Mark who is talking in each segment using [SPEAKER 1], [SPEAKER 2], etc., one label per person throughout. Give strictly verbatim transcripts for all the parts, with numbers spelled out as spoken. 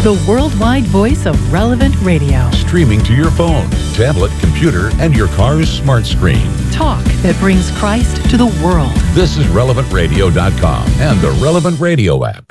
[SPEAKER 1] the worldwide voice of Relevant Radio.
[SPEAKER 2] Streaming to your phone, tablet, computer, and your car's smart screen.
[SPEAKER 1] Talk that brings Christ to the world.
[SPEAKER 2] This is relevant radio dot com and the Relevant Radio app.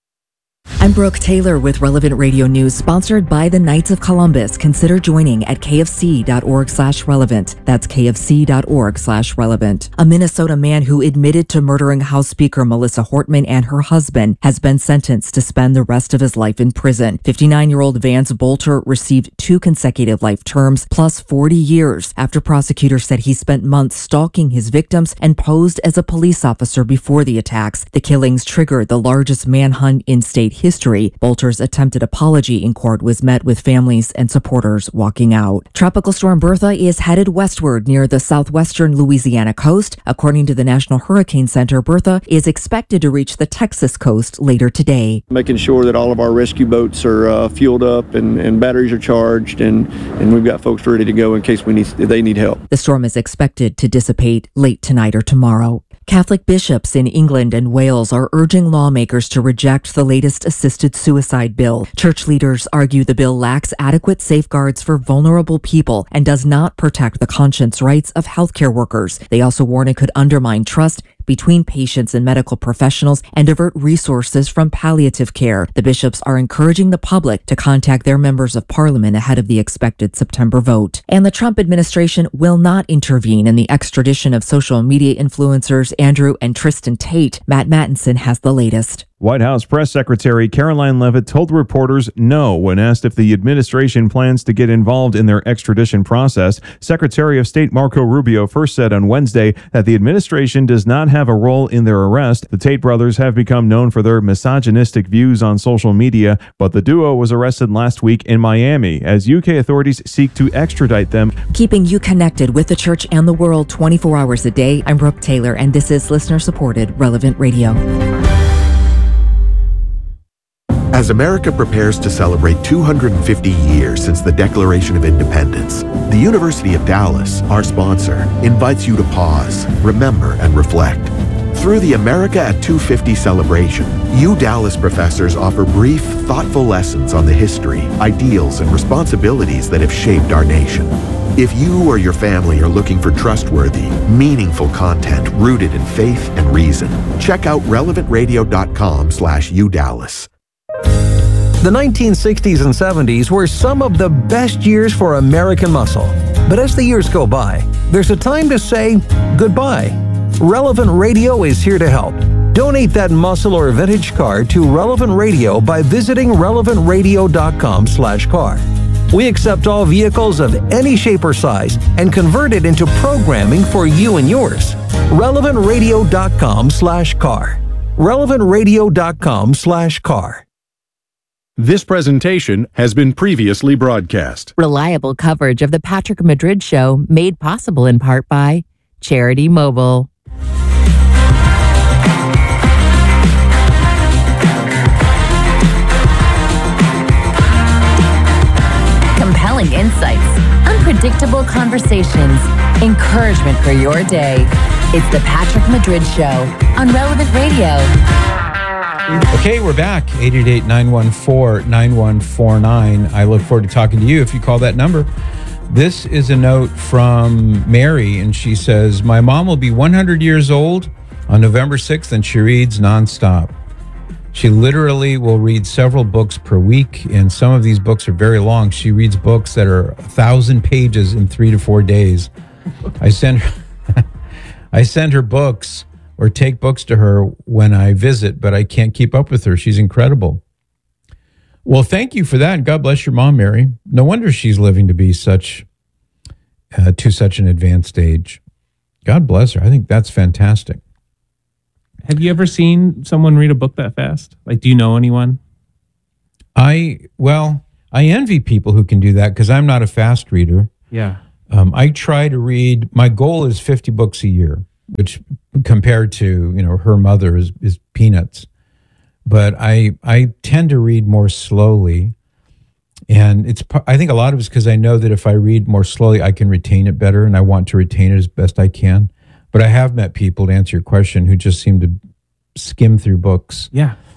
[SPEAKER 3] I'm Brooke Taylor with Relevant Radio News, sponsored by the Knights of Columbus. Consider joining at kfc.org slash relevant. That's kfc.org slash relevant. A Minnesota man who admitted to murdering House Speaker Melissa Hortman and her husband has been sentenced to spend the rest of his life in prison. fifty-nine-year-old Vance Bolter received two consecutive life terms plus forty years after prosecutors said he spent months stalking his victims and posed as a police officer before the attacks. The killings triggered the largest manhunt in state history. Bolter's attempted apology in court was met with families and supporters walking out. Tropical Storm Bertha is headed westward near the southwestern Louisiana coast. According to the National Hurricane Center, Bertha is expected to reach the Texas coast later today.
[SPEAKER 4] Making sure that all of our rescue boats are uh, fueled up and, and batteries are charged, and, and we've got folks ready to go in case we need if they need help.
[SPEAKER 3] The storm is expected to dissipate late tonight or tomorrow. Catholic bishops in England and Wales are urging lawmakers to reject the latest assisted suicide bill. Church leaders argue the bill lacks adequate safeguards for vulnerable people and does not protect the conscience rights of healthcare workers. They also warn it could undermine trust between patients and medical professionals and divert resources from palliative care. The bishops are encouraging the public to contact their members of parliament ahead of the expected September vote. And the Trump administration will not intervene in the extradition of social media influencers Andrew and Tristan Tate. Matt Mattinson has the latest.
[SPEAKER 5] White House Press Secretary Caroline Leavitt told reporters no when asked if the administration plans to get involved in their extradition process. Secretary of State Marco Rubio first said on Wednesday that the administration does not have a role in their arrest. The Tate brothers have become known for their misogynistic views on social media, but the duo was arrested last week in Miami as U K authorities seek to extradite them.
[SPEAKER 3] Keeping you connected with the church and the world twenty-four hours a day, I'm Brooke Taylor, and this is listener-supported Relevant Radio.
[SPEAKER 6] As America prepares to celebrate two hundred fifty years since the Declaration of Independence, the University of Dallas, our sponsor, invites you to pause, remember, and reflect. Through the America at two fifty celebration, U Dallas professors offer brief, thoughtful lessons on the history, ideals, and responsibilities that have shaped our nation. If you or your family are looking for trustworthy, meaningful content rooted in faith and reason, check out relevant radio dot com slash U Dallas.
[SPEAKER 7] The nineteen sixties and seventies were some of the best years for American muscle. But as the years go by, there's a time to say goodbye. Relevant Radio is here to help. Donate that muscle or vintage car to Relevant Radio by visiting relevant radio dot com slash car. We accept all vehicles of any shape or size and convert it into programming for you and yours. relevant radio dot com slash car. relevant radio dot com slash car.
[SPEAKER 8] This presentation has been previously broadcast.
[SPEAKER 9] Reliable coverage of the Patrick Madrid Show made possible in part by Charity Mobile. Compelling insights, unpredictable conversations, encouragement for your day. It's the Patrick Madrid Show on Relevant Radio.
[SPEAKER 10] Okay, we're back. eight eight eight, nine one four, nine one four nine. I look forward to talking to you if you call that number. This is a note from Mary, and she says, my mom will be one hundred years old on November sixth, and she reads nonstop. She literally will read several books per week, and some of these books are very long. She reads books that are a thousand pages in three to four days. I send her, I send her books or take books to her when I visit, but I can't keep up with her. She's incredible. Well, thank you for that. God bless your mom, Mary. No wonder she's living to be such, uh, to such an advanced age. God bless her. I think that's fantastic.
[SPEAKER 11] Have you ever seen someone read a book that fast? Like, do you know anyone?
[SPEAKER 10] I, well, I envy people who can do that because I'm not a fast reader.
[SPEAKER 11] Yeah.
[SPEAKER 10] Um, I try to read, my goal is fifty books a year, which compared to, you know, her mother is, is peanuts. But I I tend to read more slowly. And it's I think a lot of it's because I know that if I read more slowly, I can retain it better, and I want to retain it as best I can. But I have met people, to answer your question, who just seem to skim through books.
[SPEAKER 11] Yeah.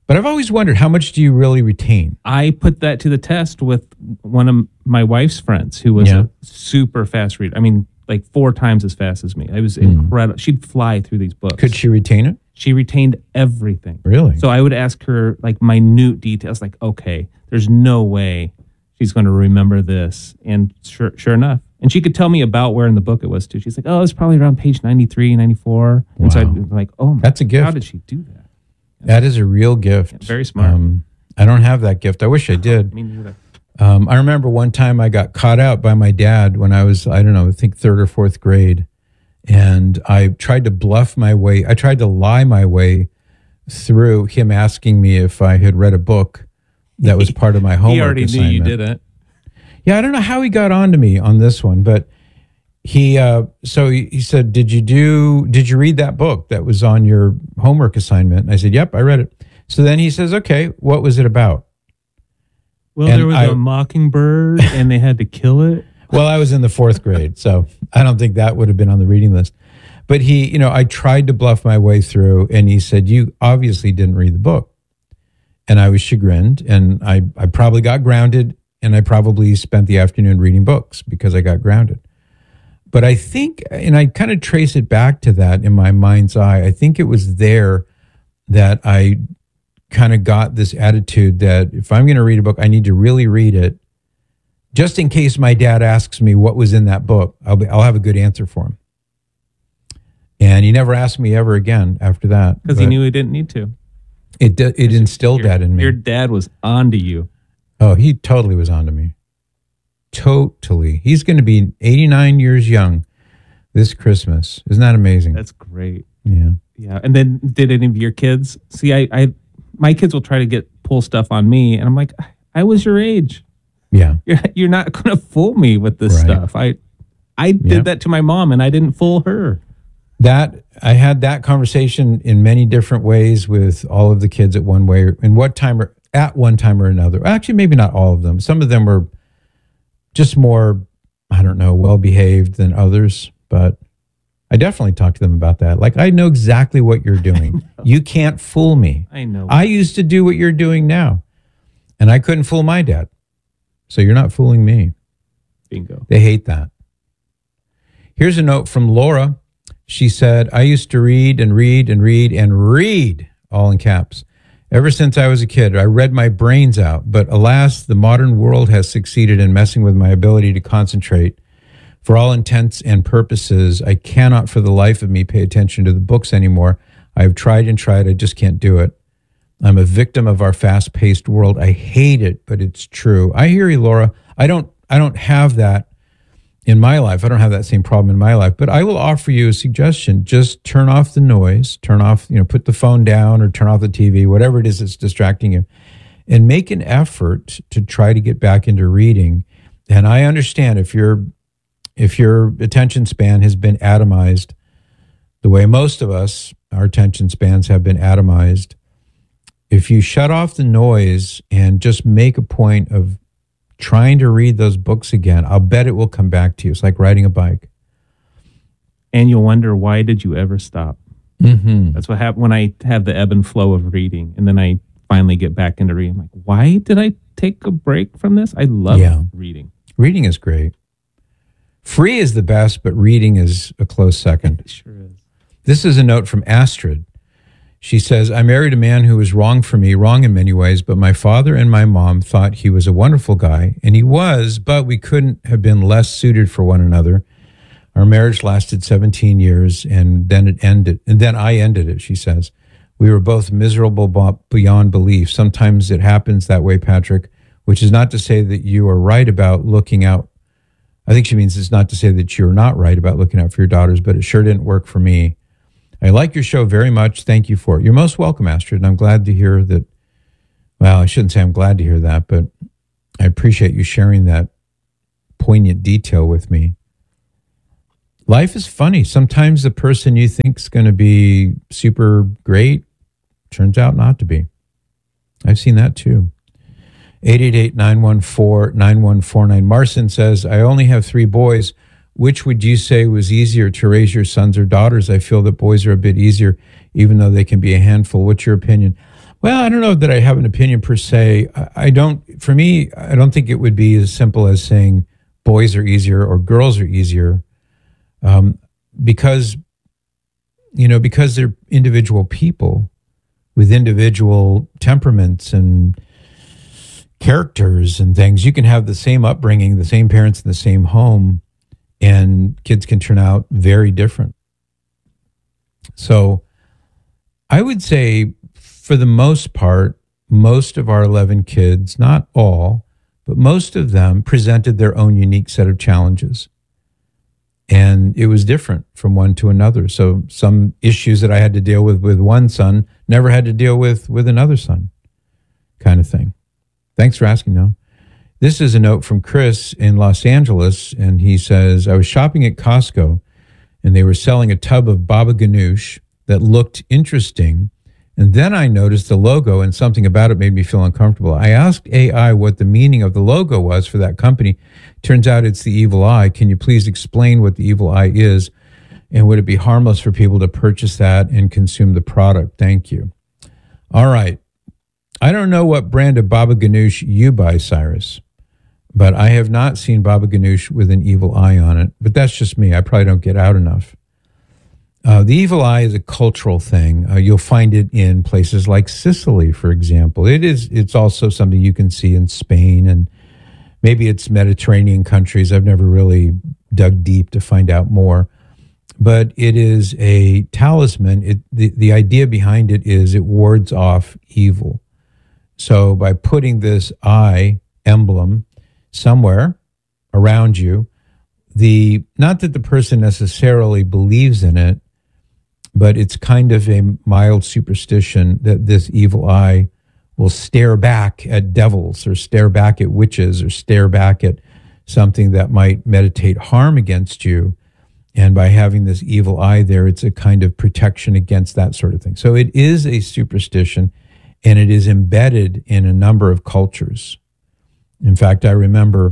[SPEAKER 10] But I've always wondered, how much do you really retain?
[SPEAKER 11] I put that to the test with one of my wife's friends who was
[SPEAKER 10] Yeah.
[SPEAKER 11] a super fast reader. I mean, like four times as fast as me. It was
[SPEAKER 10] Mm.
[SPEAKER 11] incredible. She'd fly through these books.
[SPEAKER 10] Could she retain it?
[SPEAKER 11] She retained everything.
[SPEAKER 10] Really?
[SPEAKER 11] So I would ask her like minute details, like, okay, there's no way she's going to remember this. And sure, sure enough. And she could tell me about where in the book it was too. She's like, oh, it's probably around page ninety-three, ninety-four. And so
[SPEAKER 10] Wow.
[SPEAKER 11] I'd be like, oh, my,
[SPEAKER 10] That's a gift.
[SPEAKER 11] how did she do that?
[SPEAKER 10] That is a real gift.
[SPEAKER 11] Yeah, very smart.
[SPEAKER 10] Um, I don't have that gift. I wish I did.
[SPEAKER 11] Me neither.
[SPEAKER 10] Um, I remember one time I got caught out by my dad when I was, I don't know, I think third or fourth grade. And I tried to bluff my way, I tried to lie my way through him asking me if I had read a book that was part of my homework
[SPEAKER 11] He already
[SPEAKER 10] assignment.
[SPEAKER 11] knew you didn't.
[SPEAKER 10] Yeah, I don't know how he got on to me on this one, but he, uh, so he, he said, did you do, did you read that book that was on your homework assignment? And I said, yep, I read it. So then he says, okay, what was it about?
[SPEAKER 11] Well,
[SPEAKER 10] And
[SPEAKER 11] there was
[SPEAKER 10] I-
[SPEAKER 11] a mockingbird and they had to kill it.
[SPEAKER 10] Well, I was in the fourth grade, so I don't think that would have been on the reading list. But he, you know, I tried to bluff my way through, and he said, you obviously didn't read the book. And I was chagrined, and I, I probably got grounded, and I probably spent the afternoon reading books because I got grounded. But I think, and I kind of trace it back to that in my mind's eye, I think it was there that I kind of got this attitude that if I'm going to read a book, I need to really read it. Just in case my dad asks me what was in that book, I'll be, I'll have a good answer for him. And he never asked me ever again after that.
[SPEAKER 11] Because he
[SPEAKER 10] But
[SPEAKER 11] knew he didn't need to.
[SPEAKER 10] It d- it instilled
[SPEAKER 11] Your-
[SPEAKER 10] that in me.
[SPEAKER 11] Your dad was onto you.
[SPEAKER 10] Oh, he totally was onto me. Totally. He's going to be eighty-nine years young this Christmas. Isn't that amazing?
[SPEAKER 11] That's great.
[SPEAKER 10] Yeah.
[SPEAKER 11] Yeah. And then did any of your kids see? I, I, my kids will try to get pull stuff on me, and I'm like, I was your age.
[SPEAKER 10] Yeah.
[SPEAKER 11] You're you're not going to fool me with this
[SPEAKER 10] Right.
[SPEAKER 11] stuff. I, I did
[SPEAKER 10] Yeah.
[SPEAKER 11] that to my mom, and I didn't fool her.
[SPEAKER 10] That I had that conversation in many different ways with all of the kids at one way, in what time or at one time or another. Actually, maybe not all of them. Some of them were just more, I don't know, well behaved than others. But I definitely talked to them about that. Like, I know exactly what you're doing. You can't fool me.
[SPEAKER 11] I know.
[SPEAKER 10] I used to do what you're doing now, and I couldn't fool my dad. So you're not fooling me.
[SPEAKER 11] Bingo.
[SPEAKER 10] They hate that. Here's a note from Laura. She said, I used to read and read and read and read, all in caps. Ever since I was a kid, I read my brains out. But alas, the modern world has succeeded in messing with my ability to concentrate. For all intents and purposes, I cannot for the life of me pay attention to the books anymore. I have tried and tried. I just can't do it. I'm a victim of our fast-paced world. I hate it, but it's true. I hear you, Laura. I don't I don't have that in my life. I don't have that same problem in my life, but I will offer you a suggestion. Just turn off the noise, turn off, you know, put the phone down or turn off the T V, whatever it is that's distracting you, and make an effort to try to get back into reading. And I understand if your if your attention span has been atomized the way most of us, our attention spans have been atomized. If you shut off the noise and just make a point of trying to read those books again, I'll bet it will come back to you. It's like riding a bike.
[SPEAKER 11] And you'll wonder, why did you ever stop?
[SPEAKER 10] Mm-hmm.
[SPEAKER 11] That's what happened when I have the ebb and flow of reading. And then I finally get back into reading. I'm like, why did I take a break from this? I love
[SPEAKER 10] Yeah.
[SPEAKER 11] reading.
[SPEAKER 10] Reading is great. Free is the best, but reading is a close second.
[SPEAKER 11] It sure is.
[SPEAKER 10] This is a note from Astrid. She says, I married a man who was wrong for me, wrong in many ways, but my father and my mom thought he was a wonderful guy, and he was, but we couldn't have been less suited for one another. Our marriage lasted seventeen years, and then it ended, and then I ended it, she says. We were both miserable beyond belief. Sometimes it happens that way, Patrick, which is not to say that you are right about looking out. I think she means it's not to say that you're not right about looking out for your daughters, but it sure didn't work for me. I like your show very much. Thank you for it. You're most welcome, Astrid, and I'm glad to hear that. Well, I shouldn't say I'm glad to hear that, but I appreciate you sharing that poignant detail with me. Life is funny. Sometimes the person you think is going to be super great turns out not to be. I've seen that too. eight eight eight, nine one four, nine one four nine. Marcin says, I only have three boys. Which would you say was easier to raise your sons or daughters? I feel that boys are a bit easier, even though they can be a handful. What's your opinion? Well, I don't know that I have an opinion per se. I, I don't, for me, I don't think it would be as simple as saying boys are easier or girls are easier, um, because, you know, because they're individual people with individual temperaments and characters and things. You can have the same upbringing, the same parents in the same home, and kids can turn out very different. So I would say, for the most part, most of our eleven kids, not all, but most of them presented their own unique set of challenges. And it was different from one to another. So some issues that I had to deal with with one son never had to deal with with another son, kind of thing. Thanks for asking, Noah. This is a note from Chris in Los Angeles, and he says, I was shopping at Costco, and they were selling a tub of Baba Ganoush that looked interesting. And then I noticed the logo, and something about it made me feel uncomfortable. I asked A I what the meaning of the logo was for that company. Turns out it's the evil eye. Can you please explain what the evil eye is? And would it be harmless for people to purchase that and consume the product? Thank you. All right. I don't know what brand of Baba Ganoush you buy, Cyrus, but I have not seen Baba Ganoush with an evil eye on it. But that's just me. I probably don't get out enough. Uh, the evil eye is a cultural thing. Uh, you'll find it in places like Sicily, for example. It is. It's also something you can see in Spain, and maybe it's Mediterranean countries. I've never really dug deep to find out more. But it is a talisman. It, the, the idea behind it is it wards off evil. So by putting this eye emblem somewhere around you, the not that the person necessarily believes in it, but it's kind of a mild superstition that this evil eye will stare back at devils or stare back at witches or stare back at something that might meditate harm against you. And by having this evil eye there, it's a kind of protection against that sort of thing. So it is a superstition, and it is embedded in a number of cultures. In fact, I remember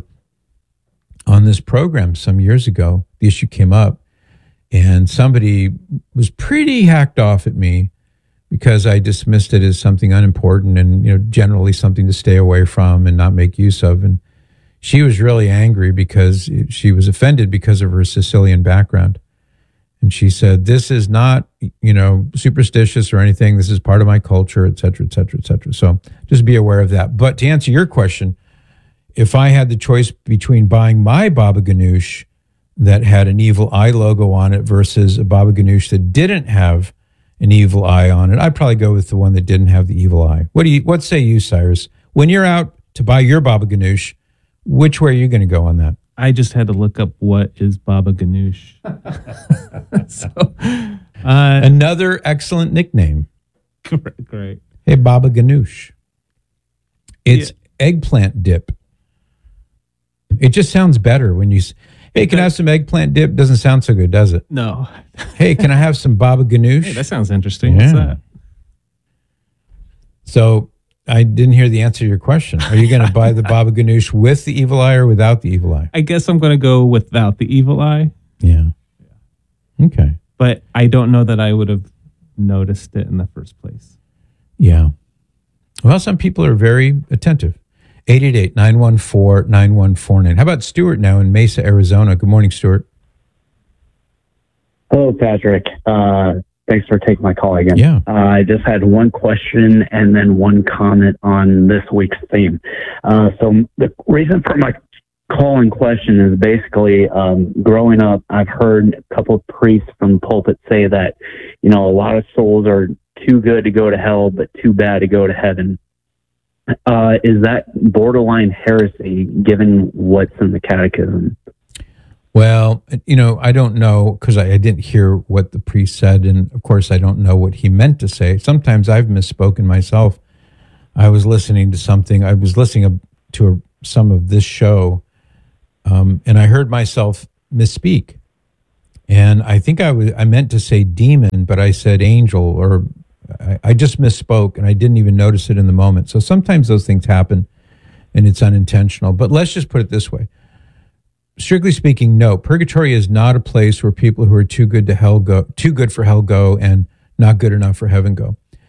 [SPEAKER 10] on this program some years ago, the issue came up, and somebody was pretty hacked off at me because I dismissed it as something unimportant and, you know, generally something to stay away from and not make use of. And she was really angry because she was offended because of her Sicilian background. And she said, this is not, you know, superstitious or anything. This is part of my culture, et cetera, et cetera, et cetera. So just be aware of that. But to answer your question, if I had the choice between buying my Baba Ganoush that had an evil eye logo on it versus a Baba Ganoush that didn't have an evil eye on it, I'd probably go with the one that didn't have the evil eye. What do you, what say you, Cyrus? When you're out to buy your Baba Ganoush, which way are you going to go on that?
[SPEAKER 11] I just had to look up what is Baba Ganoush. so, uh,
[SPEAKER 10] Another excellent nickname.
[SPEAKER 11] Great. great.
[SPEAKER 10] Hey, Baba Ganoush. It's yeah. eggplant dip. It just sounds better when you... Hey, can I have some eggplant dip? Doesn't sound so good, does it?
[SPEAKER 11] No.
[SPEAKER 10] Hey, can I have some Baba Ganoush?
[SPEAKER 11] Hey, that sounds interesting.
[SPEAKER 10] Yeah.
[SPEAKER 11] What's that?
[SPEAKER 10] So I didn't hear the answer to your question. Are you going to buy the Baba Ganoush with the evil eye or without the evil eye?
[SPEAKER 11] I guess I'm going to go without the evil eye.
[SPEAKER 10] Yeah. Okay.
[SPEAKER 11] But I don't know that I would have noticed it in the first place.
[SPEAKER 10] Yeah. Well, some people are very attentive. eight eight eight, nine one four, nine one four nine. How about Stuart now in Mesa, Arizona? Good morning, Stuart.
[SPEAKER 12] Hello, Patrick. Uh, thanks for taking my call again.
[SPEAKER 10] Yeah.
[SPEAKER 12] Uh, I just had one question and then one comment on this week's theme. Uh, so the reason for my call and question is basically um, growing up, I've heard a couple of priests from the pulpit say that, you know, a lot of souls are too good to go to hell, but too bad to go to heaven. Uh, is that borderline heresy given what's in the catechism?
[SPEAKER 10] Well, you know, I don't know because I, I didn't hear what the priest said. And of course, I don't know what he meant to say. Sometimes I've misspoken myself. I was listening to something. I was listening to a, some of this show um, and I heard myself misspeak. And I think I was I meant to say demon, but I said angel, or I, I just misspoke and I didn't even notice it in the moment. So sometimes those things happen and it's unintentional. But let's just put it this way. Strictly speaking, no. Purgatory is not a place where people who are too good to hell go, too good for hell go, and not good enough for heaven go.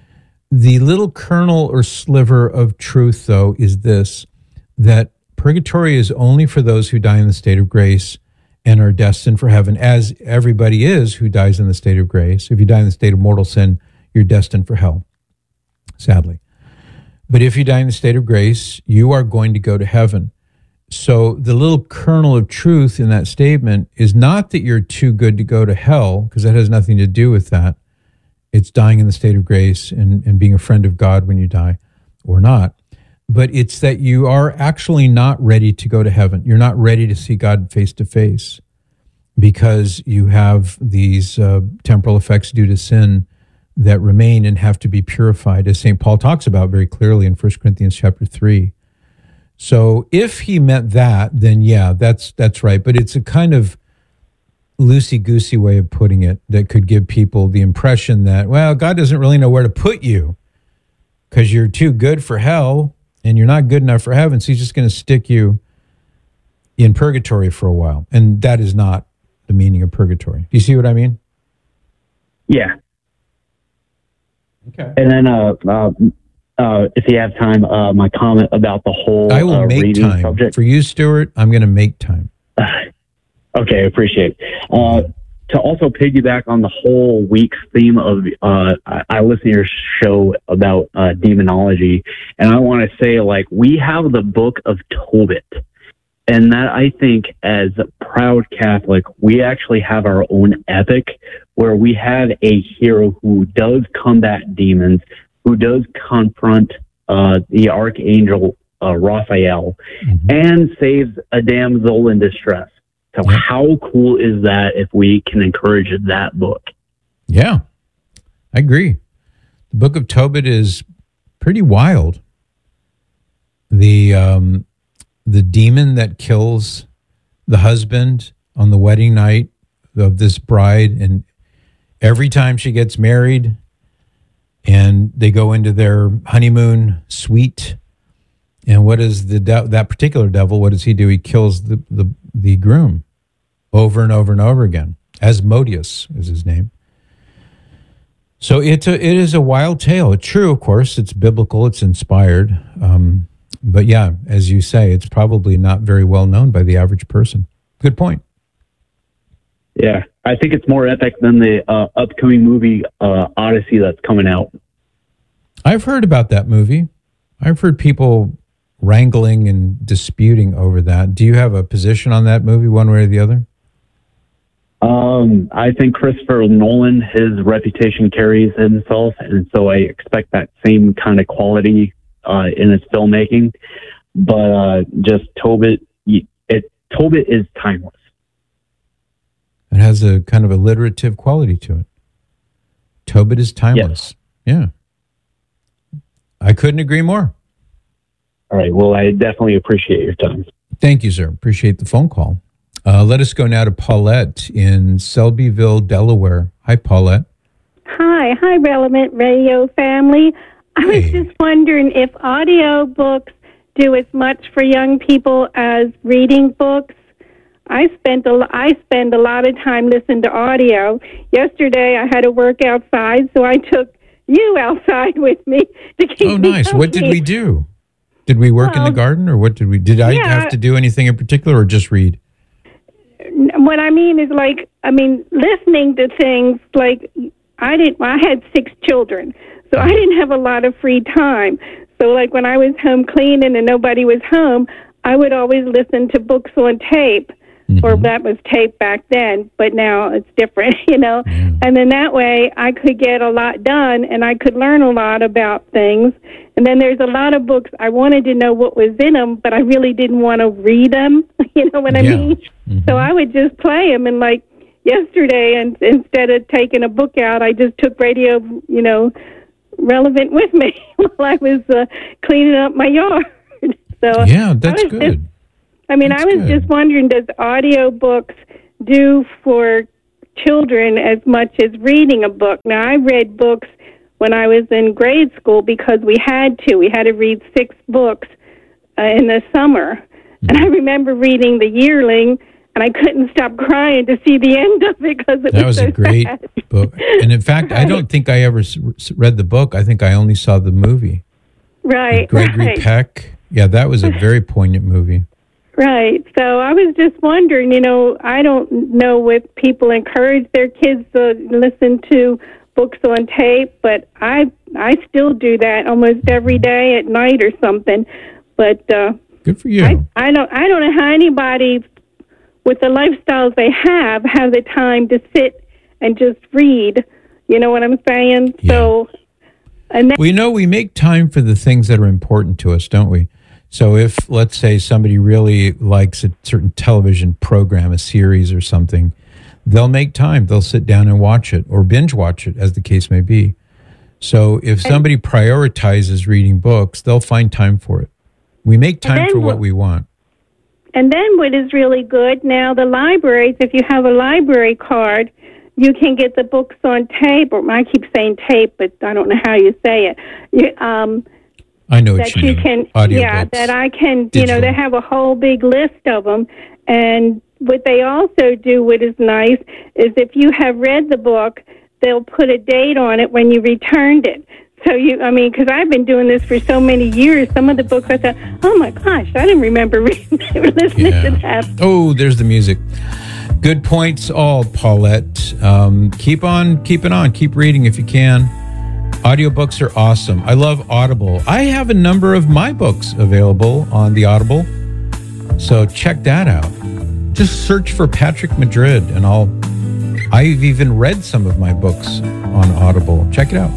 [SPEAKER 10] The little kernel or sliver of truth, though, is this, that purgatory is only for those who die in the state of grace and are destined for heaven, as everybody is who dies in the state of grace. If you die in the state of mortal sin, you're destined for hell, sadly. But if you die in the state of grace, you are going to go to heaven. So the little kernel of truth in that statement is not that you're too good to go to hell, because that has nothing to do with that. It's dying in the state of grace and, and being a friend of God when you die or not. But it's that you are actually not ready to go to heaven. You're not ready to see God face to face because you have these uh, temporal effects due to sin that remain and have to be purified, as Saint Paul talks about very clearly in First Corinthians chapter three. So if he meant that, then yeah, that's that's right. But it's a kind of loosey-goosey way of putting it that could give people the impression that, well, God doesn't really know where to put you because you're too good for hell and you're not good enough for heaven, so he's just going to stick you in purgatory for a while. And that is not the meaning of purgatory. Do you see what I mean?
[SPEAKER 12] Yeah.
[SPEAKER 10] Okay.
[SPEAKER 12] And then, uh, uh, uh, if you have time, uh, my comment about the whole
[SPEAKER 10] I will
[SPEAKER 12] uh,
[SPEAKER 10] make
[SPEAKER 12] reading
[SPEAKER 10] time.
[SPEAKER 12] subject.
[SPEAKER 10] For you, Stuart, I'm going to make time.
[SPEAKER 12] Okay, appreciate it. Uh, to also piggyback on the whole week's theme of, uh, I, I listen to your show about uh, demonology, and I want to say, like, we have the book of Tobit, and that I think, as a proud Catholic, we actually have our own epic where we have a hero who does combat demons, who does confront uh, the Archangel uh, Raphael, mm-hmm. and saves a damsel in distress. So how cool is that if we can encourage that book?
[SPEAKER 10] Yeah, I agree. The Book of Tobit is pretty wild. The um, the demon that kills the husband on the wedding night of this bride, and every time she gets married and they go into their honeymoon suite, and what is the de- that particular devil, what does he do? He kills the, the, the groom over and over and over again. Asmodeus is his name. So it's a, it is a wild tale. It's true, of course. It's biblical. It's inspired. Um, but yeah, as you say, it's probably not very well known by the average person. Good point.
[SPEAKER 12] Yeah, I think it's more epic than the uh, upcoming movie uh, Odyssey that's coming out.
[SPEAKER 10] I've heard about that movie. I've heard people wrangling and disputing over that. Do you have a position on that movie, one way or the other?
[SPEAKER 12] Um, I think Christopher Nolan, his reputation carries himself, and so I expect that same kind of quality uh, in his filmmaking. But uh, just Tobit, it Tobit is timeless.
[SPEAKER 10] It has a kind of alliterative quality to it. Tobit is timeless. Yes. Yeah. I couldn't agree more.
[SPEAKER 12] All right. Well, I definitely appreciate your time.
[SPEAKER 10] Thank you, sir. Appreciate the phone call. Uh, let us go now to Paulette in Selbyville, Delaware. Hi, Paulette.
[SPEAKER 13] Hi. Hi, Relevant Radio family. I
[SPEAKER 10] hey.
[SPEAKER 13] was just wondering if audio books do as much for young people as reading books. I spent a, I spend a lot of time listening to audio. Yesterday, I had to work outside, so I took you outside with me to keep
[SPEAKER 10] Oh,
[SPEAKER 13] me
[SPEAKER 10] nice. What did
[SPEAKER 13] company.
[SPEAKER 10] we do? Did we work
[SPEAKER 13] Well,
[SPEAKER 10] in the garden, or what did we? Did I
[SPEAKER 13] yeah.
[SPEAKER 10] have to do anything in particular, or just read?
[SPEAKER 13] What I mean is, like, I mean, listening to things like I didn't. I had six children, so I didn't have a lot of free time. So, like, when I was home cleaning and nobody was home, I would always listen to books on tape. Mm-hmm. Or that was tape back then, but now it's different, you know. Mm. And then that way I could get a lot done and I could learn a lot about things. And then there's a lot of books I wanted to know what was in them, but I really didn't want to read them, you know what I
[SPEAKER 10] yeah.
[SPEAKER 13] mean?
[SPEAKER 10] Mm-hmm.
[SPEAKER 13] So I would just play them. And like yesterday, and instead of taking a book out, I just took Radio, you know, Relevant with me while I was uh, cleaning up my yard. So
[SPEAKER 10] yeah, that's
[SPEAKER 13] I was
[SPEAKER 10] good.
[SPEAKER 13] Just, I mean,
[SPEAKER 10] That's
[SPEAKER 13] I was
[SPEAKER 10] good.
[SPEAKER 13] just wondering, does audio books do for children as much as reading a book? Now, I read books when I was in grade school because we had to. We had to read six books uh, in the summer. Mm-hmm. And I remember reading The Yearling, and I couldn't stop crying to see the end of it because it
[SPEAKER 10] That
[SPEAKER 13] was
[SPEAKER 10] was
[SPEAKER 13] so
[SPEAKER 10] a great
[SPEAKER 13] sad.
[SPEAKER 10] book. And in fact, I don't think I ever s- s- read the book. I think I only saw the movie.
[SPEAKER 13] Right,
[SPEAKER 10] Gregory
[SPEAKER 13] right.
[SPEAKER 10] Peck. Yeah, that was a very poignant movie.
[SPEAKER 13] Right. So I was just wondering, you know, I don't know if people encourage their kids to listen to books on tape, but I I still do that almost every day at night or something. But uh,
[SPEAKER 10] good for you.
[SPEAKER 13] I, I don't I don't know how anybody with the lifestyles they have have the time to sit and just read. You know what I'm saying?
[SPEAKER 10] Yeah.
[SPEAKER 13] So, and then,
[SPEAKER 10] We know we make time for the things that are important to us, don't we? So if, let's say, somebody really likes a certain television program, a series or something, they'll make time. They'll sit down and watch it or binge watch it, as the case may be. So if somebody prioritizes reading books, they'll find time for it. We make time
[SPEAKER 13] then
[SPEAKER 10] for what
[SPEAKER 13] what-
[SPEAKER 10] we want.
[SPEAKER 13] And then what is really good now, the libraries, if you have a library card, you can get the books on tape, or I keep saying tape, but I don't know how you say it. You, um,
[SPEAKER 10] I know what
[SPEAKER 13] that
[SPEAKER 10] you
[SPEAKER 13] you
[SPEAKER 10] mean.
[SPEAKER 13] can,
[SPEAKER 10] Audiobooks.
[SPEAKER 13] yeah, that I can, you
[SPEAKER 10] Digital.
[SPEAKER 13] know, they have a whole big list of them. And what they also do, what is nice, is if you have read the book, they'll put a date on it when you returned it. So you, I mean, because I've been doing this for so many years, some of the books I thought, oh my gosh, I didn't remember reading, listening
[SPEAKER 10] Yeah.
[SPEAKER 13] to that.
[SPEAKER 10] Oh, there's the music. Good points all, Paulette. Um, keep on keeping on. Keep reading if you can. Audiobooks are awesome. I love Audible. I have a number of my books available on the Audible. So check that out. Just search for Patrick Madrid and I'll I've even read some of my books on Audible. Check it out.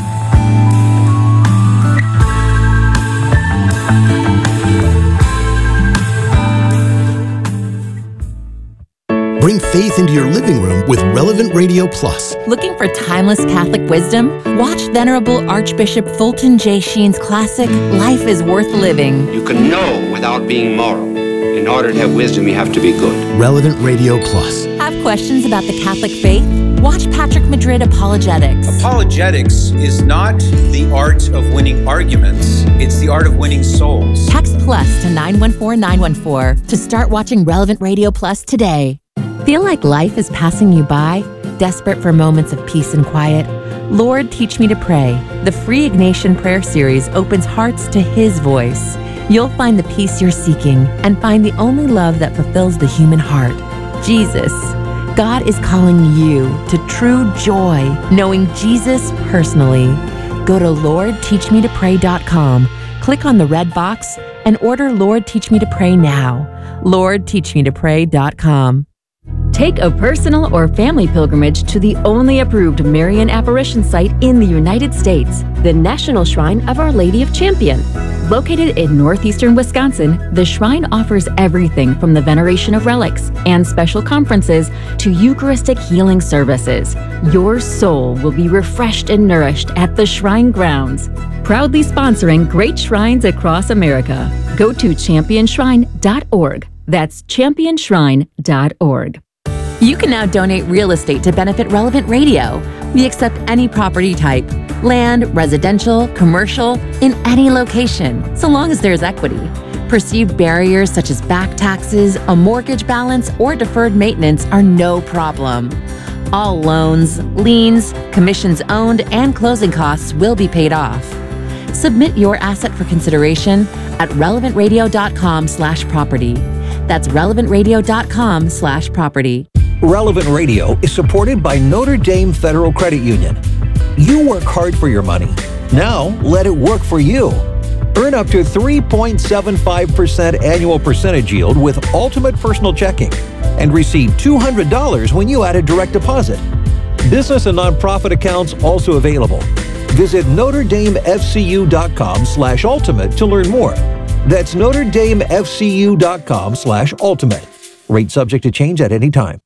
[SPEAKER 14] Bring faith into your living room with Relevant Radio Plus.
[SPEAKER 9] Looking for timeless Catholic wisdom? Watch Venerable Archbishop Fulton J. Sheen's classic, Life is Worth Living.
[SPEAKER 15] You can know without being moral. In order to have wisdom, you have to be good.
[SPEAKER 14] Relevant Radio Plus.
[SPEAKER 9] Have questions about the Catholic faith? Watch Patrick Madrid Apologetics.
[SPEAKER 16] Apologetics is not the art of winning arguments, it's the art of winning souls.
[SPEAKER 9] Text plus to nine one four nine one four to start watching Relevant Radio Plus today. Feel like life is passing you by? Desperate for moments of peace and quiet? Lord, Teach Me to Pray. The free Ignatian prayer series opens hearts to His voice. You'll find the peace you're seeking and find the only love that fulfills the human heart, Jesus. God is calling you to true joy, knowing Jesus personally. Go to lord teach me to pray dot com, click on the red box, and order Lord Teach Me to Pray now. lord teach me to pray dot com.
[SPEAKER 17] Take a personal or family pilgrimage to the only approved Marian apparition site in the United States, the National Shrine of Our Lady of Champion. Located in northeastern Wisconsin, the shrine offers everything from the veneration of relics and special conferences to Eucharistic healing services. Your soul will be refreshed and nourished at the shrine grounds. Proudly sponsoring great shrines across America. Go to champion shrine dot org. That's champion shrine dot org.
[SPEAKER 9] You can now donate real estate to benefit Relevant Radio. We accept any property type, land, residential, commercial, in any location, so long as there's equity. Perceived barriers such as back taxes, a mortgage balance, or deferred maintenance are no problem. All loans, liens, commissions owned, and closing costs will be paid off. Submit your asset for consideration at relevant radio dot com slash property. That's relevant radio dot com slash property.
[SPEAKER 7] Relevant Radio is supported by Notre Dame Federal Credit Union. You work hard for your money. Now, let it work for you. Earn up to three point seven five percent annual percentage yield with Ultimate Personal Checking and receive two hundred dollars when you add a direct deposit. Business and nonprofit accounts also available. Visit notre dame f c u dot com slash ultimate to learn more. That's notre dame f c u dot com slash ultimate. Rate subject to change at any time.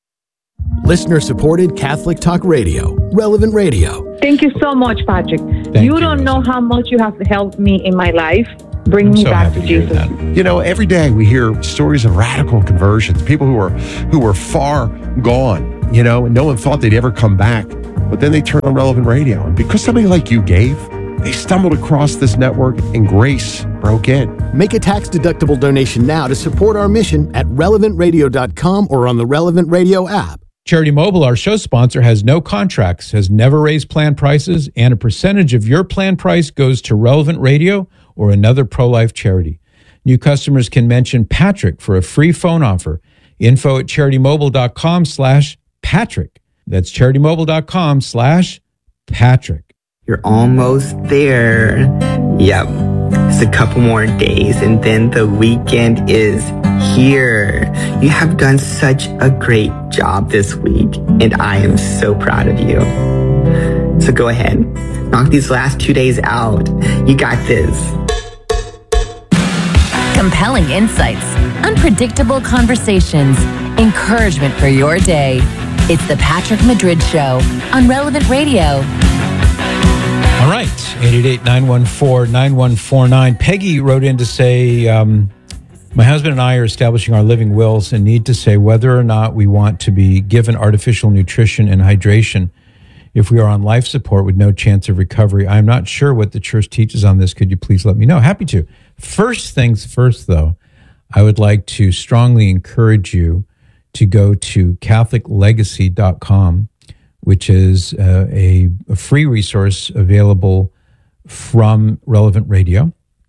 [SPEAKER 14] Listener-supported Catholic Talk Radio. Relevant Radio.
[SPEAKER 18] Thank you so much, Patrick.
[SPEAKER 14] Thank
[SPEAKER 18] you
[SPEAKER 14] you,
[SPEAKER 18] don't know how much you have helped me in my life. Bring
[SPEAKER 19] I'm
[SPEAKER 18] me
[SPEAKER 19] so
[SPEAKER 18] back
[SPEAKER 19] happy
[SPEAKER 18] to
[SPEAKER 19] to hear
[SPEAKER 18] Jesus.
[SPEAKER 19] that. You know, every day we hear stories of radical conversions, people who are who were far gone, you know, and no one thought they'd ever come back. But then they turn on Relevant Radio. And because somebody like you gave, they stumbled across this network and grace broke in.
[SPEAKER 14] Make a tax-deductible donation now to support our mission at relevant radio dot com or on the Relevant Radio app.
[SPEAKER 10] Charity Mobile, our show sponsor, has no contracts, has never raised plan prices, and a percentage of your plan price goes to Relevant Radio or another pro-life charity. New customers can mention Patrick for a free phone offer. Info at charitymobile.com slash Patrick. That's charitymobile.com slash Patrick.
[SPEAKER 20] You're almost there. Yep. It's a couple more days and then the weekend is here. You have done such a great job this week and I am so proud of you. So go ahead, knock these last two days out. You got this.
[SPEAKER 17] Compelling insights, unpredictable conversations, encouragement for your day. It's the Patrick Madrid Show on Relevant Radio.
[SPEAKER 10] All right, eight eight eight, nine one four, nine one four nine. Peggy wrote in to say, um, my husband and I are establishing our living wills and need to say whether or not we want to be given artificial nutrition and hydration if we are on life support with no chance of recovery. I'm not sure what the church teaches on this. Could you please let me know? Happy to. First things first, though, I would like to strongly encourage you to go to catholic legacy dot com, which is uh, a, a free resource available from Relevant Radio.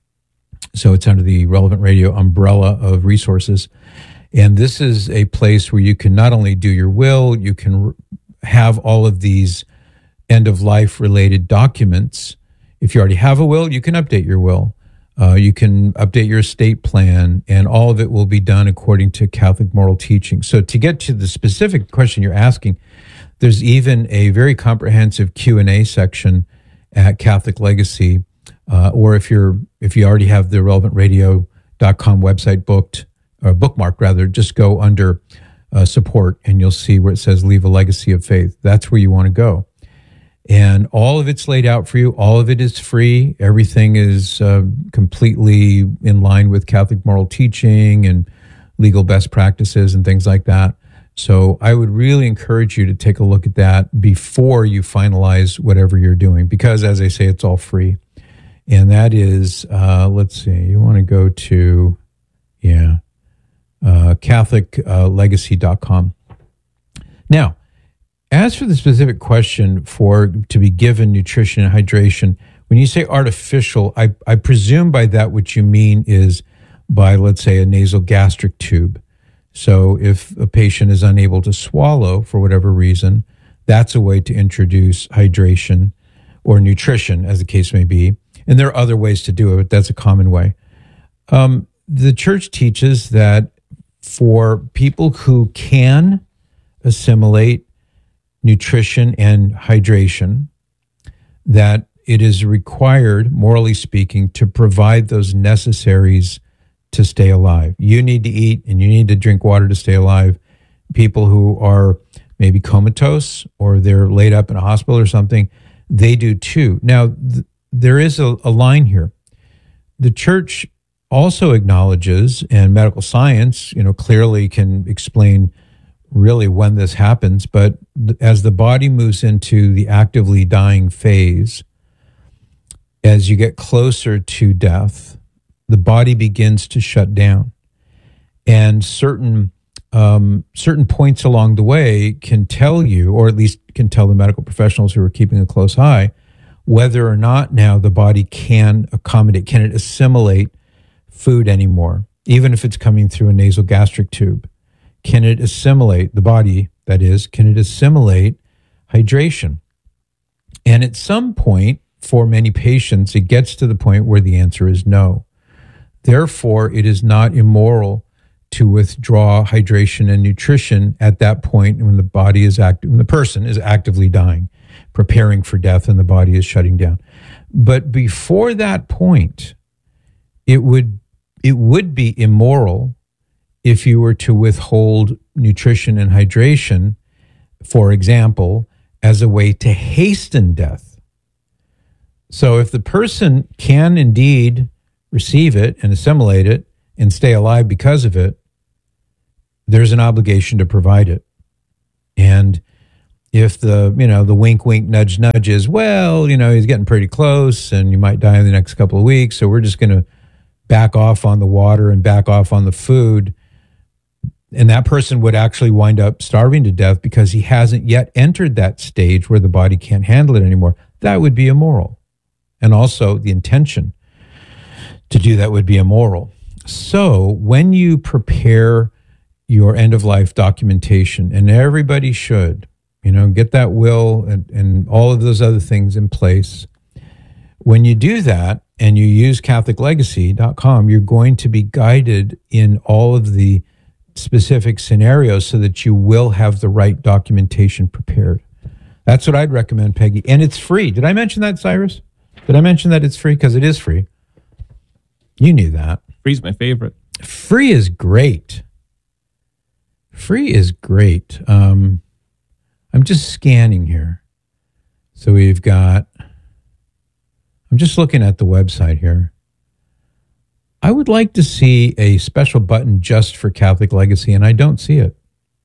[SPEAKER 10] So it's under the Relevant Radio umbrella of resources. And this is a place where you can not only do your will, you can have all of these end-of-life related documents. If you already have a will, you can update your will. Uh, you can update your estate plan, and all of it will be done according to Catholic moral teaching. So to get to the specific question you're asking, there's even a very comprehensive Q and A section at Catholic Legacy, uh, or if you're if you already have the relevant radio dot com website booked, or bookmarked rather, just go under uh, support and you'll see where it says leave a legacy of faith. That's where you want to go. And all of it's laid out for you. All of it is free. Everything is uh, completely in line with Catholic moral teaching and legal best practices and things like that. So I would really encourage you to take a look at that before you finalize whatever you're doing, because as I say, it's all free. And that is, uh, let's see, you want to go to, yeah, uh, catholic legacy dot com. Now, as for the specific question for to be given nutrition and hydration, when you say artificial, I, I presume by that what you mean is by, let's say, a nasal gastric tube. So if a patient is unable to swallow for whatever reason, that's a way to introduce hydration or nutrition, as the case may be. And there are other ways to do it, but that's a common way. Um, the church teaches that for people who can assimilate nutrition and hydration, that it is required, morally speaking, to provide those necessaries to stay alive. You need to eat and you need to drink water to stay alive. People who are maybe comatose or they're laid up in a hospital or something, they do too. Now, th- there is a, a line here. The church also acknowledges, and medical science, you know, clearly can explain really when this happens, but th- as the body moves into the actively dying phase, as you get closer to death, the body begins to shut down. And certain um, certain points along the way can tell you, or at least can tell the medical professionals who are keeping a close eye, whether or not now the body can accommodate, can it assimilate food anymore, even if it's coming through a nasal gastric tube. Can it assimilate, the body, that is, can it assimilate hydration? And at some point, for many patients, it gets to the point where the answer is no. Therefore, it is not immoral to withdraw hydration and nutrition at that point when the body is active, when the person is actively dying, preparing for death, and the body is shutting down. But before that point, it would it would be immoral if you were to withhold nutrition and hydration, for example, as a way to hasten death. So if the person can indeed receive it and assimilate it and stay alive because of it, there's an obligation to provide it. And if the, you know, the wink, wink, nudge, nudge is, well, you know, he's getting pretty close and you might die in the next couple of weeks. So we're just going to back off on the water and back off on the food. And that person would actually wind up starving to death because he hasn't yet entered that stage where the body can't handle it anymore. That would be immoral. And also the intention to do that would be immoral. So when you prepare your end-of-life documentation, and everybody should, you know, get that will and, and all of those other things in place. When you do that and you use Catholic Legacy dot com, you're going to be guided in all of the specific scenarios so that you will have the right documentation prepared. That's what I'd recommend, Peggy. And it's free. Did I mention that, Cyrus? Did I mention that it's free? Because it is free. You knew that.
[SPEAKER 11] Free's my favorite.
[SPEAKER 10] Free is great. Free is great. Um, I'm just scanning here. So we've got, I'm just looking at the website here. I would like to see a special button just for Catholic Legacy, and I don't see it.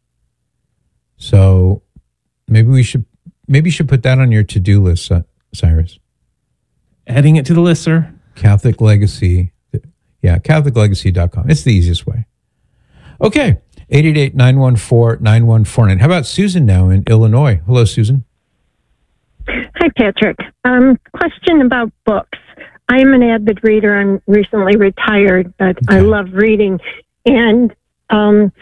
[SPEAKER 10] So maybe we should, maybe you should put that on your to-do list, uh, Cyrus.
[SPEAKER 11] Adding it to the list, sir.
[SPEAKER 10] Catholic Legacy. Yeah, Catholic Legacy dot com. It's the easiest way. Okay. eight eight eight, nine one four, nine one four nine. How about Susan now in Illinois? Hello, Susan.
[SPEAKER 21] Hi, Patrick. Um, question about books. I'm an avid reader. I'm recently retired, but okay. I love reading. And um,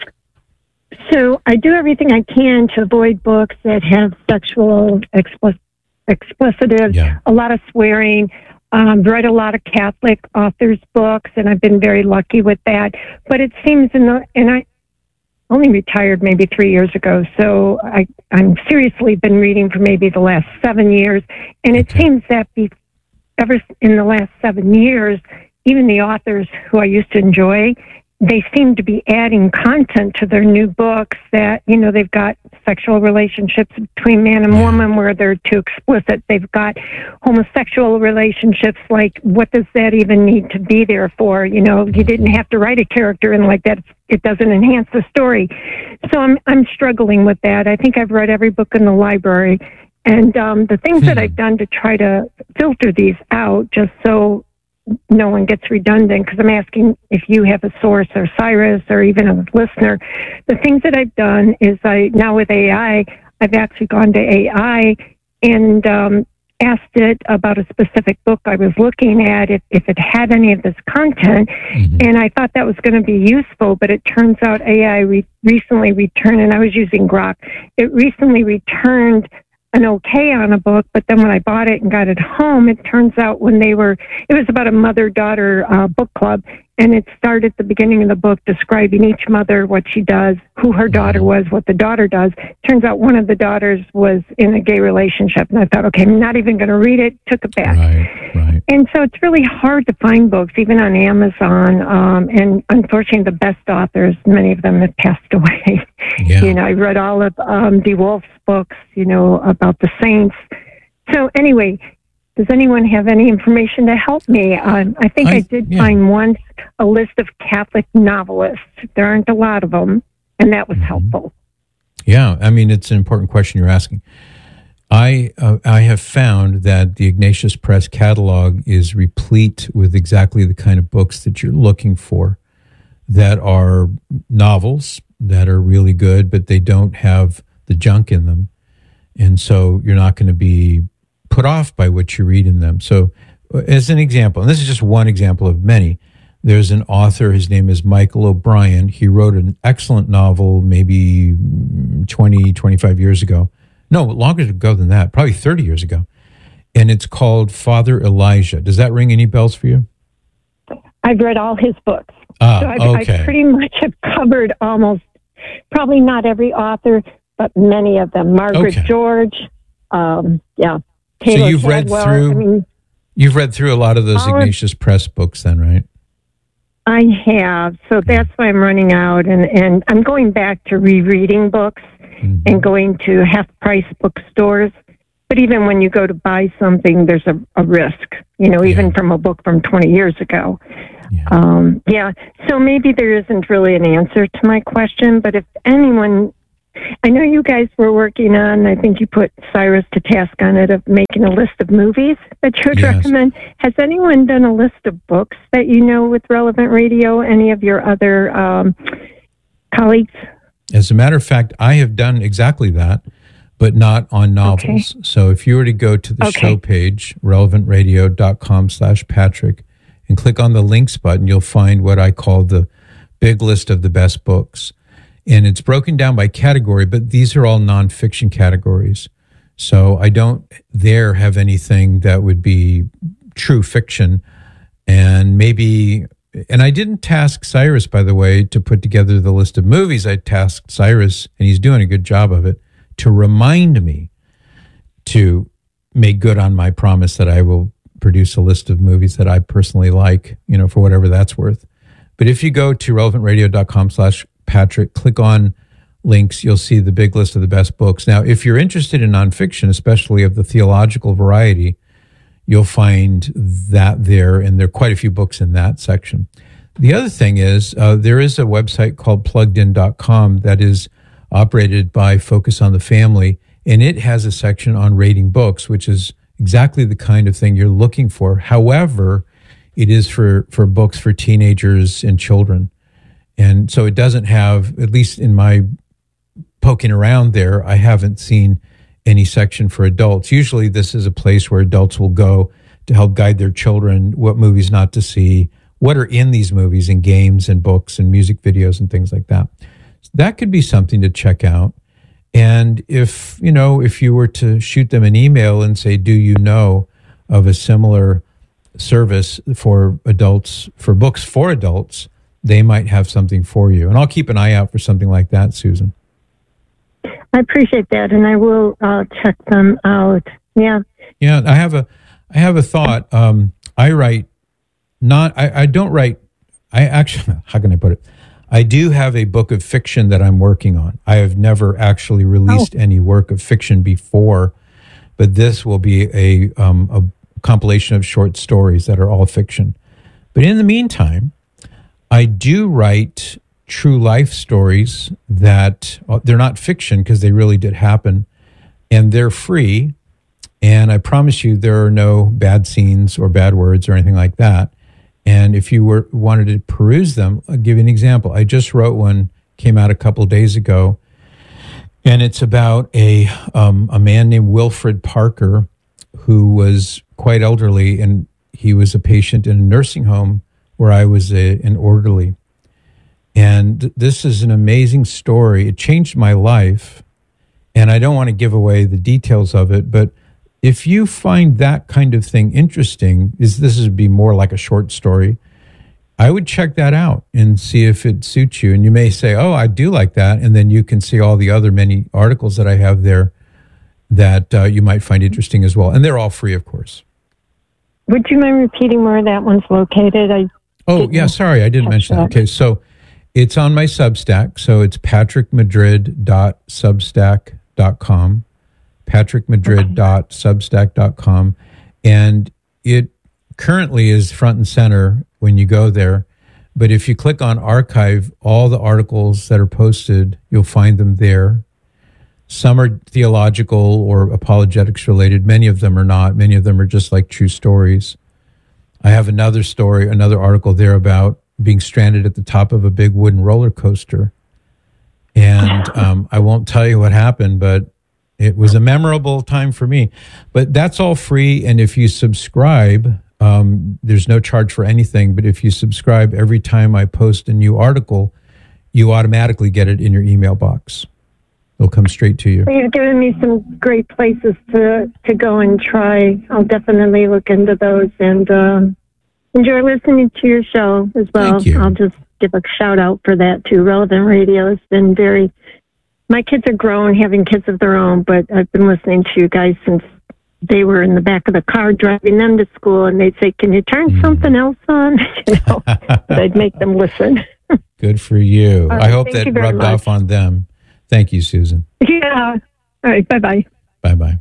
[SPEAKER 21] so I do everything I can to avoid books that have sexual explicit, explicitives, yeah. a lot of swearing. Um, read a lot of Catholic authors' books, and I've been very lucky with that. But it seems, in the, and I only retired maybe three years ago, so I, I'm seriously been reading for maybe the last seven years. And it
[SPEAKER 10] okay.
[SPEAKER 21] seems that be, ever in the last seven years, even the authors who I used to enjoy, they seem to be adding content to their new books that, you know, they've got sexual relationships between man and woman where they're too explicit. They've got homosexual relationships. Like, what does that even need to be there for? You know, you didn't have to write a character in like that. It doesn't enhance the story. So I'm I'm struggling with that. I think I've read every book in the library. And um, the things hmm. that I've done to try to filter these out just so no one gets redundant, because I'm asking if you have a source, or Cyrus, or even a listener. The things that I've done is I, now with A I, I've actually gone to A I and um, asked it about a specific book I was looking at, if, if it had any of this content, mm-hmm. and I thought that was going to be useful, but it turns out A I re- recently returned, and I was using Grok, it recently returned an okay on a book, but then when I bought it and got it home, it turns out when they were, it was about a mother-daughter uh, book club, and it started at the beginning of the book describing each mother, what she does, who her daughter was, what the daughter does. Turns out one of the daughters was in a gay relationship, and I thought, okay, I'm not even going to read it, took it back.
[SPEAKER 10] Right, right.
[SPEAKER 21] And so it's really hard to find books, even on Amazon, um, and unfortunately the best authors, many of them have passed away.
[SPEAKER 10] Yeah.
[SPEAKER 21] You know, I read all of um, DeWolf's books, you know, about the saints. So anyway, does anyone have any information to help me? Um, I think I, I did yeah. find once a list of Catholic novelists. There aren't a lot of them, and that was mm-hmm. helpful.
[SPEAKER 10] Yeah, I mean, it's an important question you're asking. I uh, I have found that the Ignatius Press catalog is replete with exactly the kind of books that you're looking for, that are novels that are really good, but they don't have the junk in them. And so you're not going to be put off by what you read in them. So as an example, and this is just one example of many, there's an author, his name is Michael O'Brien. He wrote an excellent novel maybe twenty, twenty-five years ago. No, longer ago than that, probably thirty years ago. And it's called Father Elijah. Does that ring any bells for you?
[SPEAKER 21] I've read all his books.
[SPEAKER 10] Ah,
[SPEAKER 21] so I've,
[SPEAKER 10] okay.
[SPEAKER 21] I pretty much have covered almost, probably not every author, but many of them. Margaret
[SPEAKER 10] Okay.
[SPEAKER 21] George, um, yeah. Taylor
[SPEAKER 10] so you've read
[SPEAKER 21] Cadwell.
[SPEAKER 10] through,
[SPEAKER 21] I mean,
[SPEAKER 10] you've read through a lot of those
[SPEAKER 21] all of-
[SPEAKER 10] Ignatius Press books then, right?
[SPEAKER 21] I have. So that's why I'm running out. And, and I'm going back to rereading books
[SPEAKER 10] Mm-hmm.
[SPEAKER 21] and going to half-price bookstores. But even when you go to buy something, there's a, a risk, you know, even from a book from twenty years ago.
[SPEAKER 10] Yeah.
[SPEAKER 21] Um, yeah. So maybe there isn't really an answer to my question, but if anyone, I know you guys were working on, I think you put Cyrus to task on it, of making a list of movies that you would
[SPEAKER 10] Yes.
[SPEAKER 21] recommend. Has anyone done a list of books that you know with Relevant Radio? Any of your other um, colleagues?
[SPEAKER 10] As a matter of fact, I have done exactly that, but not on novels.
[SPEAKER 21] Okay.
[SPEAKER 10] So if you were to go to the
[SPEAKER 21] Okay.
[SPEAKER 10] show page, relevant radio dot com slash Patrick, and click on the links button, you'll find what I call the big list of the best books. And it's broken down by category, but these are all nonfiction categories. So I don't there have anything that would be true fiction. And maybe, and I didn't task Cyrus, by the way, to put together the list of movies. I tasked Cyrus, and he's doing a good job of it, to remind me to make good on my promise that I will produce a list of movies that I personally like, you know, for whatever that's worth. But if you go to relevant radio dot com slash Patrick, click on links, you'll see the big list of the best books. Now, if you're interested in nonfiction, especially of the theological variety, you'll find that there, and there are quite a few books in that section. The other thing is, uh, there is a website called plugged in dot com that is operated by Focus on the Family, and it has a section on rating books, which is exactly the kind of thing you're looking for. However, it is for, for books for teenagers and children. And so it doesn't have, at least in my poking around there, I haven't seen any section for adults. Usually this is a place where adults will go to help guide their children what movies not to see, what are in these movies and games and books and music videos and things like that. So that could be something to check out. And if, you know, if you were to shoot them an email and say, do you know of a similar service for adults, for books for adults, they might have something for you. And I'll keep an eye out for something like that, Susan.
[SPEAKER 21] I appreciate that, and I will uh, check them out. Yeah.
[SPEAKER 10] Yeah, I have a, I have a thought. Um, I write, not, I, I don't write, I actually, how can I put it? I do have a book of fiction that I'm working on. I have never actually released oh. any work of fiction before, but this will be a, um, a compilation of short stories that are all fiction. But in the meantime, I do write true life stories that uh, they're not fiction because they really did happen, and they're free. And I promise you there are no bad scenes or bad words or anything like that. And if you were wanted to peruse them, I'll give you an example. I just wrote one, came out a couple of days ago, and it's about a um, a man named Wilfred Parker who was quite elderly, and he was a patient in a nursing home where I was a, an orderly. And this is an amazing story. It changed my life, and I don't want to give away the details of it, but if you find that kind of thing interesting, is this would be more like a short story, I would check that out and see if it suits you. And you may say, oh, I do like that. And then you can see all the other many articles that I have there that uh, you might find interesting as well. And they're all free, of course.
[SPEAKER 21] Would you mind repeating where that one's located? I
[SPEAKER 10] Oh, yeah, sorry, I didn't mention that. Okay, so it's on my Substack. So it's patrick madrid dot substack dot com. patrick madrid dot substack dot com, and it currently is front and center when you go there. But if you click on archive, all the articles that are posted, you'll find them there. Some are theological or apologetics related. Many of them are not. Many of them are just like true stories. I have another story, another article there about being stranded at the top of a big wooden roller coaster. And um, I won't tell you what happened, but it was a memorable time for me. But that's all free. And if you subscribe, um, there's no charge for anything. But if you subscribe, every time I post a new article, you automatically get it in your email box. It'll come straight to you.
[SPEAKER 21] You've given me some great places to, to go and try. I'll definitely look into those and um, enjoy listening to your show as well.
[SPEAKER 10] Thank you.
[SPEAKER 21] I'll just give a shout out for that too. Relevant Radio has been very... My kids are grown, having kids of their own, but I've been listening to you guys since they were in the back of the car driving them to school, and they'd say, can you turn mm. something else on? You know, I'd make them listen.
[SPEAKER 10] Good for you.
[SPEAKER 21] Right,
[SPEAKER 10] I hope
[SPEAKER 21] that
[SPEAKER 10] rubbed
[SPEAKER 21] much.
[SPEAKER 10] off on them. Thank you, Susan.
[SPEAKER 21] Yeah. All right. Bye-bye.
[SPEAKER 10] Bye-bye.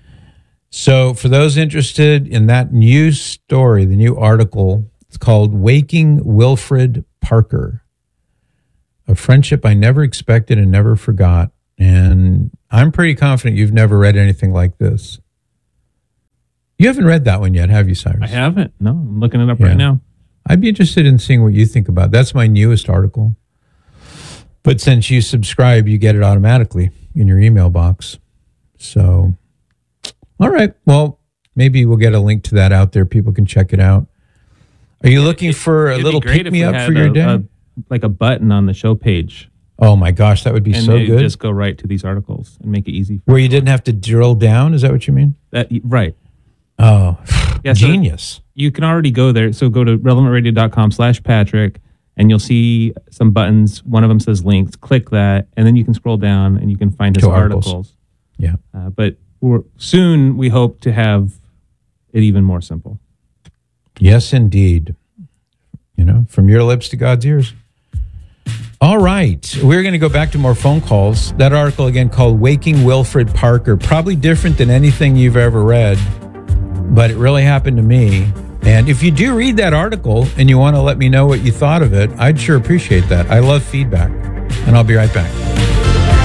[SPEAKER 10] So for those interested in that new story, the new article, it's called Waking Wilfred Parker. A friendship I never expected and never forgot. And I'm pretty confident you've never read anything like this. You haven't read that one yet, have you, Cyrus?
[SPEAKER 11] I haven't. No, I'm looking it up
[SPEAKER 10] Yeah.
[SPEAKER 11] right now.
[SPEAKER 10] I'd be interested in seeing what you think about it. That's my newest article. But since you subscribe, you get it automatically in your email box. So, all right. Well, maybe we'll get a link to that out there. People can check it out. Are you looking for a
[SPEAKER 11] It'd
[SPEAKER 10] little
[SPEAKER 11] be great if we
[SPEAKER 10] pick-me-up
[SPEAKER 11] had
[SPEAKER 10] for your
[SPEAKER 11] a-
[SPEAKER 10] day?
[SPEAKER 11] a- like a button on the show page.
[SPEAKER 10] Oh my gosh, that would be
[SPEAKER 11] and
[SPEAKER 10] so
[SPEAKER 11] it'd
[SPEAKER 10] good.
[SPEAKER 11] Just go right to these articles and make it easy.
[SPEAKER 10] Where you didn't have to drill down? Is that what you mean?
[SPEAKER 11] That, right.
[SPEAKER 10] Oh,
[SPEAKER 11] Yeah, so
[SPEAKER 10] genius.
[SPEAKER 11] you can already go there. So go to relevantradio.com slash Patrick and you'll see some buttons. One of them says links. Click that and then you can scroll down and you can find his
[SPEAKER 10] To articles.
[SPEAKER 11] articles.
[SPEAKER 10] Yeah.
[SPEAKER 11] Uh, but we're, soon we hope to have it even more simple.
[SPEAKER 10] Yes, indeed. You know, from your lips to God's ears. All right. We're going to go back to more phone calls. That article again called Waking Wilfred Parker. Probably different than anything you've ever read, but it really happened to me. And if you do read that article and you want to let me know what you thought of it, I'd sure appreciate that. I love feedback. And I'll be right back.